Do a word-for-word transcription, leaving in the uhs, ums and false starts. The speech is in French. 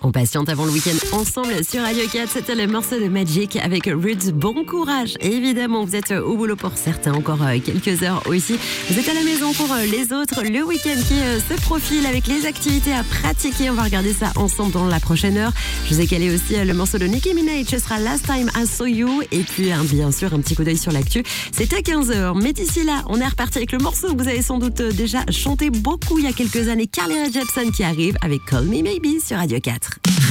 On patiente avant le week-end ensemble sur Radio quatre. C'était le morceau de Magic avec Rude. Bon courage. Évidemment, vous êtes au boulot pour certains, encore quelques heures aussi. Vous êtes à la maison pour les autres. Le week-end qui se profile avec les activités à pratiquer. On va regarder ça ensemble dans la prochaine heure. Je vous ai calé aussi le morceau de Nicki Minaj. Ce sera Last Time I Saw You. Et puis, hein, bien sûr, un petit coup d'œil sur l'actu. C'est à quinze heures. Mais d'ici là, on est reparti avec le morceau que vous avez sans doute déjà chanté beaucoup il y a quelques années. Carly Rae Jepsen qui arrive avec Call Me Maybe sur Radio quatre.